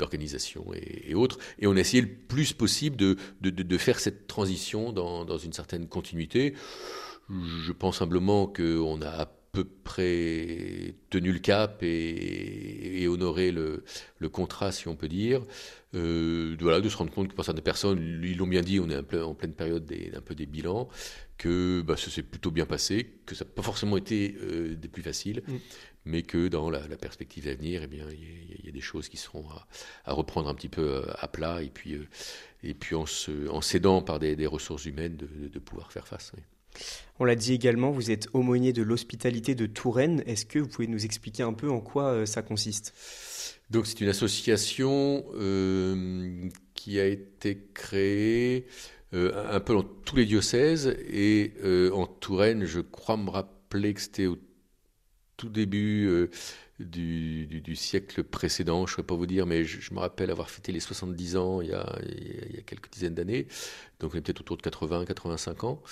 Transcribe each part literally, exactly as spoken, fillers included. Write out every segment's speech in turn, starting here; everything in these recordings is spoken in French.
d'organisation et, et autres. Et on a essayé le plus possible de, de, de, de faire cette transition dans, dans une certaine continuité. Je pense humblement qu'on a à peu près tenu le cap et, et honoré le, le contrat, si on peut dire. Euh, de, voilà, de se rendre compte que pour certaines personnes, ils l'ont bien dit, on est un peu, en pleine période des, un peu des bilans, que bah, ça s'est plutôt bien passé, que ça n'a pas forcément été euh, des plus faciles, mmh. mais que dans la, la perspective à venir, eh bien, il y, y a des choses qui seront à, à reprendre un petit peu à plat, et puis, euh, et puis en, se, en s'aidant par des, des ressources humaines de, de, de pouvoir faire face. Oui. On l'a dit également, vous êtes aumônier de l'hospitalité de Touraine. Est-ce que vous pouvez nous expliquer un peu en quoi euh, ça consiste ? Donc c'est une association euh, qui a été créée euh, un peu dans tous les diocèses et euh, en Touraine, je crois me rappeler que c'était au tout début euh, du, du, du siècle précédent, je ne saurais pas vous dire, mais je, je me rappelle avoir fêté les soixante-dix ans il y a, il y a quelques dizaines d'années, donc on est peut-être autour de quatre-vingts à quatre-vingt-cinq ans.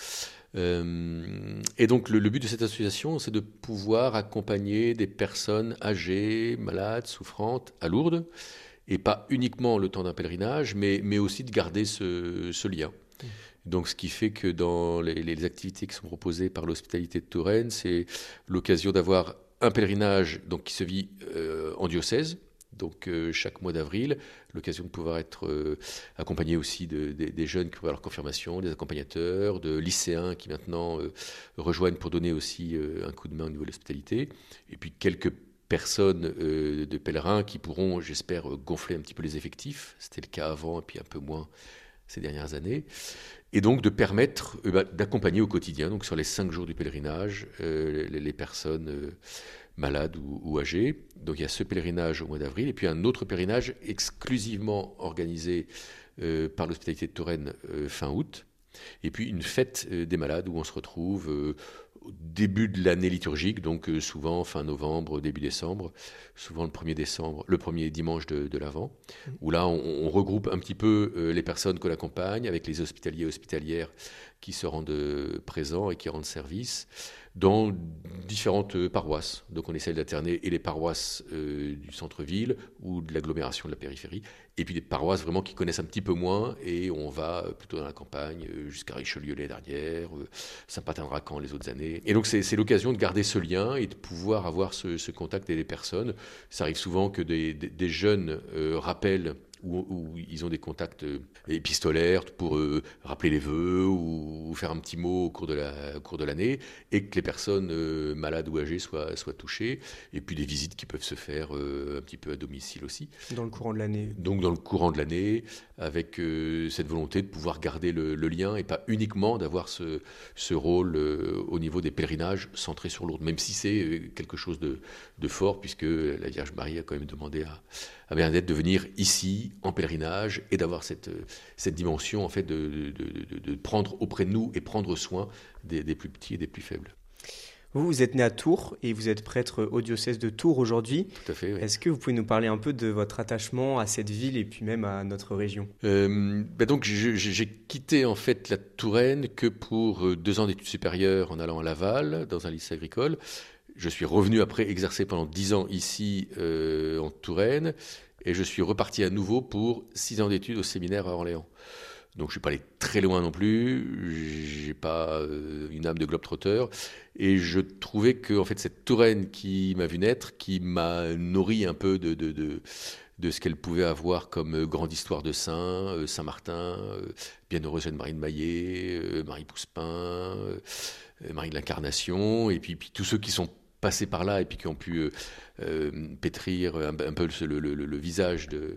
Euh, et donc le, le but de cette association, c'est de pouvoir accompagner des personnes âgées, malades, souffrantes à Lourdes, et pas uniquement le temps d'un pèlerinage, mais, mais aussi de garder ce, ce lien. Mmh. Donc ce qui fait que dans les, les activités qui sont proposées par l'hospitalité de Touraine, c'est l'occasion d'avoir un pèlerinage donc, qui se vit euh, en diocèse, donc euh, chaque mois d'avril, l'occasion de pouvoir être euh, accompagné aussi de, de, des jeunes qui vont avoir leur confirmation, des accompagnateurs, de lycéens qui maintenant euh, rejoignent pour donner aussi euh, un coup de main au niveau de l'hospitalité, et puis quelques personnes euh, de pèlerins qui pourront, j'espère, gonfler un petit peu les effectifs. C'était le cas avant et puis un peu moins ces dernières années. Et donc de permettre euh, bah, d'accompagner au quotidien, donc sur les cinq jours du pèlerinage, euh, les, les personnes euh, malades ou, ou âgées. Donc il y a ce pèlerinage au mois d'avril, et puis un autre pèlerinage exclusivement organisé euh, par l'hospitalité de Touraine euh, fin août, et puis une fête euh, des malades où on se retrouve euh, au début de l'année liturgique, donc euh, souvent fin novembre, début décembre, souvent le premier décembre, le premier dimanche de, de l'Avent, mmh. où là on, on regroupe un petit peu euh, les personnes qu'on accompagne avec les hospitaliers et hospitalières qui se rendent euh, présents et qui rendent service dans différentes euh, paroisses. Donc on essaie d'alterner et les paroisses euh, du centre-ville ou de l'agglomération de la périphérie, et puis des paroisses vraiment qui connaissent un petit peu moins, et on va plutôt dans la campagne, jusqu'à Richelieu l'année dernière, Saint-Patin-de-Racan les autres années. Et donc c'est, c'est l'occasion de garder ce lien et de pouvoir avoir ce, ce contact avec les personnes. Ça arrive souvent que des, des, des jeunes euh, rappellent où, où ils ont des contacts euh, épistolaires pour euh, rappeler les vœux ou, ou faire un petit mot au cours de, la, au cours de l'année, et que les personnes euh, malades ou âgées soient, soient touchées, et puis des visites qui peuvent se faire euh, un petit peu à domicile aussi. Dans le courant de l'année. Donc dans le courant de l'année, avec euh, cette volonté de pouvoir garder le, le lien, et pas uniquement d'avoir ce, ce rôle euh, au niveau des pèlerinages centré sur Lourdes, même si c'est euh, quelque chose de, de fort, puisque la Vierge Marie a quand même demandé à, à Bernadette de venir ici en pèlerinage, et d'avoir cette, cette dimension en fait de, de, de, de prendre auprès de nous et prendre soin des, des plus petits et des plus faibles. Vous, vous êtes né à Tours et vous êtes prêtre au diocèse de Tours aujourd'hui. Tout à fait, oui. Est-ce que vous pouvez nous parler un peu de votre attachement à cette ville et puis même à notre région ? euh, ben donc je, j'ai quitté en fait la Touraine que pour deux ans d'études supérieures en allant à Laval, dans un lycée agricole. Je suis revenu après exercer pendant dix ans ici euh, en Touraine, et je suis reparti à nouveau pour six ans d'études au séminaire à Orléans. Donc je ne suis pas allé très loin non plus, je n'ai pas euh, une âme de globe-trotteur, et je trouvais que en fait, cette Touraine qui m'a vu naître, qui m'a nourri un peu de, de, de, de ce qu'elle pouvait avoir comme grande histoire de saints, euh, Saint-Martin, euh, Bienheureuse Jeanne-Marie de Maillet, euh, Marie Pouspin, euh, Marie de l'Incarnation, et puis, puis tous ceux qui sont passés par là et puis qui ont pu euh, euh, pétrir un, un peu le, le, le visage de,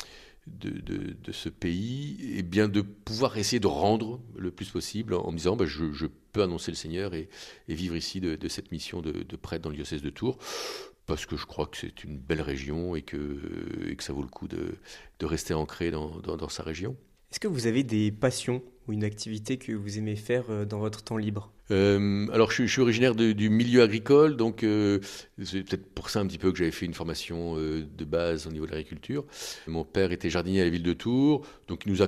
de, de, de ce pays, et bien de pouvoir essayer de rendre le plus possible en, en me disant bah, je, je peux annoncer le Seigneur et, et vivre ici de, de cette mission de, de prêtre dans le diocèse de Tours, parce que je crois que c'est une belle région et que, et que ça vaut le coup de, de rester ancré dans, dans, dans sa région. Est-ce que vous avez des passions ou une activité que vous aimez faire dans votre temps libre ? euh, Alors, je, je suis originaire de, du milieu agricole, donc euh, c'est peut-être pour ça un petit peu que j'avais fait une formation euh, de base au niveau de l'agriculture. Mon père était jardinier à la ville de Tours, donc il nous a,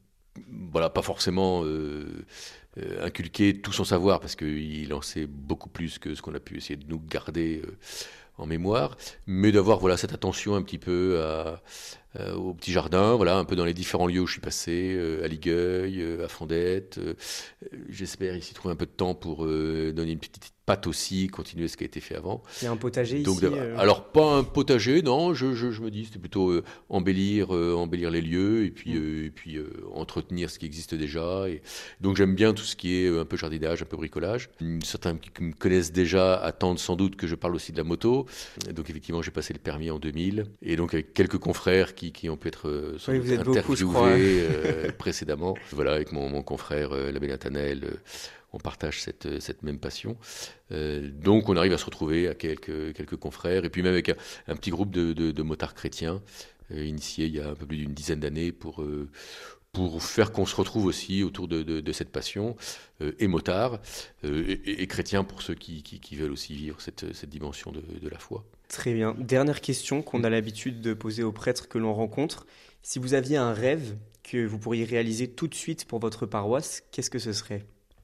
voilà, pas forcément euh, euh, inculqué tout son savoir, parce qu'il en sait beaucoup plus que ce qu'on a pu essayer de nous garder euh, en mémoire, mais d'avoir voilà, cette attention un petit peu à, à, au petit jardin, voilà, un peu dans les différents lieux où je suis passé, euh, à Ligueuil, euh, à Fondette. Euh, j'espère ici trouver un peu de temps pour euh, donner une petite pâte aussi, continuer ce qui a été fait avant. Il y a un potager Donc, ici euh... Alors, pas un potager, non, je, je, je me dis, c'était plutôt euh, embellir, euh, embellir les lieux et puis, mmh. euh, et puis euh, entretenir ce qui existe déjà. Et... Donc, j'aime bien tout ce qui est un peu jardinage, un peu bricolage. Certains qui me connaissent déjà attendent sans doute que je parle aussi de la moto. Donc, effectivement, j'ai passé le permis en deux mille. Et donc, avec quelques confrères qui, qui ont pu être euh, oui, vous êtes interviewés beaucoup, euh, précédemment. Voilà, avec mon, mon confrère, euh, l'abbé Nathanaël. Euh, on partage cette, cette même passion. Euh, donc on arrive à se retrouver à quelques, quelques confrères, et puis même avec un, un petit groupe de, de, de motards chrétiens, euh, initiés il y a un peu plus d'une dizaine d'années, pour, euh, pour faire qu'on se retrouve aussi autour de, de, de cette passion, euh, et motards, euh, et, et chrétiens pour ceux qui, qui, qui veulent aussi vivre cette, cette dimension de, de la foi. Très bien. Dernière question qu'on a l'habitude de poser aux prêtres que l'on rencontre. Si vous aviez un rêve que vous pourriez réaliser tout de suite pour votre paroisse, qu'est-ce que ce serait ?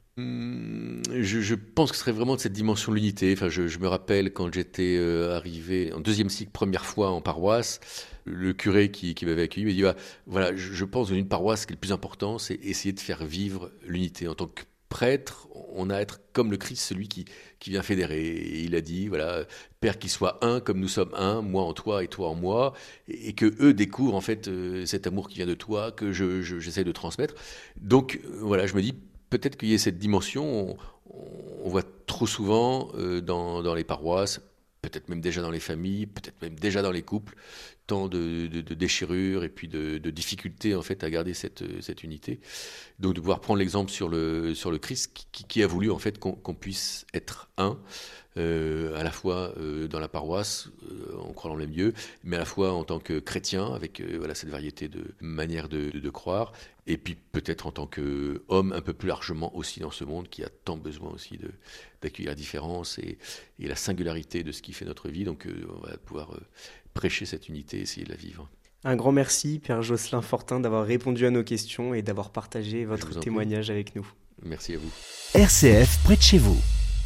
Je, je pense que ce serait vraiment de cette dimension de l'unité. Enfin, je, je me rappelle quand j'étais euh, arrivé en deuxième cycle, première fois en paroisse, le curé qui, qui m'avait accueilli m'a dit bah, voilà, je, je pense dans une paroisse, ce qui est le plus important, c'est essayer de faire vivre l'unité. En tant que prêtre, on a à être comme le Christ, celui qui, qui vient fédérer. Et il a dit voilà, Père, qu'il soit un comme nous sommes un, moi en toi et toi en moi, et, et que eux découvrent en fait euh, cet amour qui vient de toi, que je, je, j'essaie de transmettre. Donc euh, voilà, je me dis peut-être qu'il y ait cette dimension, on, on voit trop souvent euh, dans, dans les paroisses, peut-être même déjà dans les familles, peut-être même déjà dans les couples, tant de, de, de déchirures et puis de, de difficultés en fait à garder cette, cette unité. Donc de pouvoir prendre l'exemple sur le, sur le Christ qui, qui a voulu en fait qu'on, qu'on puisse être un, euh, à la fois euh, dans la paroisse, euh, en croyant les mieux, mais à la fois en tant que chrétien, avec euh, voilà, cette variété de manières de, de, de croire, et puis peut-être en tant qu'homme un peu plus largement aussi dans ce monde qui a tant besoin aussi de, d'accueillir la différence et, et la singularité de ce qui fait notre vie. Donc euh, on va pouvoir euh, prêcher cette unité, essayer de la vivre. Un grand merci, Père Jocelyn Fortin, d'avoir répondu à nos questions et d'avoir partagé votre témoignage prie. avec nous. Merci à vous. R C F près de chez vous.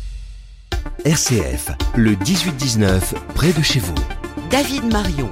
R C F, le dix-huit dix-neuf, près de chez vous. David Marion.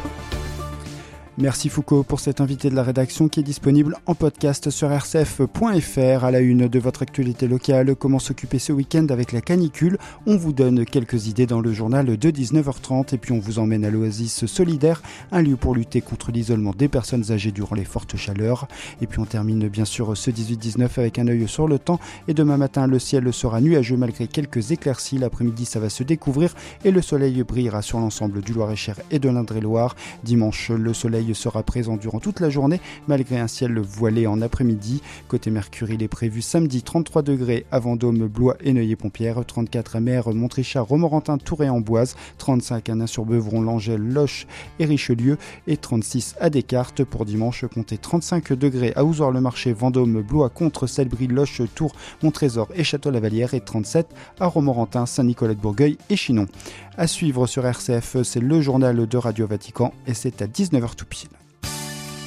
Merci Foucault pour cet invité de la rédaction qui est disponible en podcast sur r c f point f r. À la une de votre actualité locale, comment s'occuper ce week-end avec la canicule. On vous donne quelques idées dans le journal de dix-neuf heures trente et puis on vous emmène à l'Oasis Solidaire, un lieu pour lutter contre l'isolement des personnes âgées durant les fortes chaleurs. Et puis on termine bien sûr ce dix-huit dix-neuf avec un œil sur le temps et demain matin le ciel sera nuageux malgré quelques éclaircies. L'après-midi ça va se découvrir et le soleil brillera sur l'ensemble du Loir-et-Cher et de l'Indre-et-Loire. Dimanche le soleil sera présent durant toute la journée malgré un ciel voilé en après-midi. Côté Mercure, il est prévu samedi trente-trois degrés à Vendôme, Blois et Neuilly-Pompière, trente-quatre à Mer, Montrichard, Romorantin, Tours-et-Amboise, trente-cinq à Nain-sur-Beuvron, Langel, Loches et Richelieu et trente-six à Descartes. Pour dimanche, comptez trente-cinq degrés à Ouzor-le-Marché, Vendôme, Blois, Contre, Celbris, Loches, Tours, Montrésor et Château-Lavalière et trente-sept à Romorantin, Saint-Nicolas-de-Bourgueil et Chinon. À suivre sur R C F, c'est le journal de Radio Vatican et c'est à dix-neuf heures tout pile.